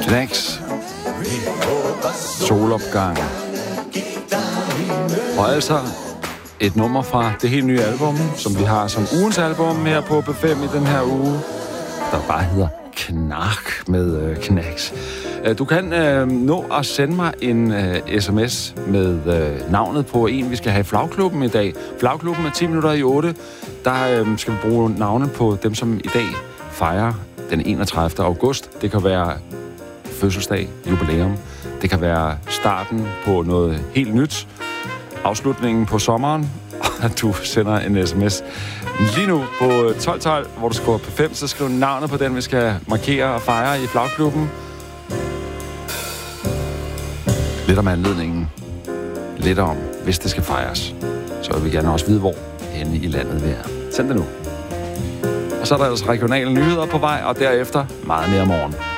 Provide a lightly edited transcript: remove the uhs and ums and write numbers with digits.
Knacks. Solopgang. Og altså et nummer fra det helt nye album, som vi har som ugens album her på B5 i den her uge, der bare hedder Knark med Knacks. Du kan nå at sende mig en sms med navnet på en, vi skal have i Flagklubben i dag. Flagklubben er 10 minutter i 8. Der skal vi bruge navnet på dem, som i dag fejrer den 31. august. Det kan være fødselsdag, jubilæum. Det kan være starten på noget helt nyt. Afslutningen på sommeren. Og du sender en sms lige nu på 1212, hvor du skriver P5, så skriv navnet på den, vi skal markere og fejre i Flagklubben. Lidt om anledningen. Lidt om, hvis det skal fejres. Så vil vi gerne også vide, hvor henne i landet vi er. Send det nu. Og så er der altså regionale nyheder på vej, og derefter meget mere morgen.